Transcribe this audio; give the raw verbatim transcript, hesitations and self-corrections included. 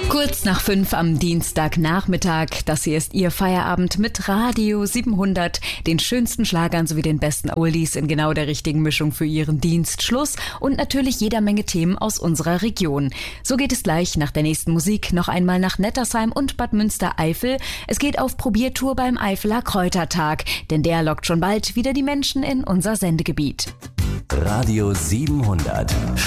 Kurz nach fünf am Dienstagnachmittag. Das hier ist Ihr Feierabend mit Radio siebenhundert, den schönsten Schlagern sowie den besten Oldies in genau der richtigen Mischung für Ihren Dienstschluss und natürlich jeder Menge Themen aus unserer Region. So geht es gleich nach der nächsten Musik noch einmal nach Nettersheim und Bad Münstereifel. Es geht auf Probiertour beim Eifeler Kräutertag, denn der lockt schon bald wieder die Menschen in unser Sendegebiet. Radio siebenhundert.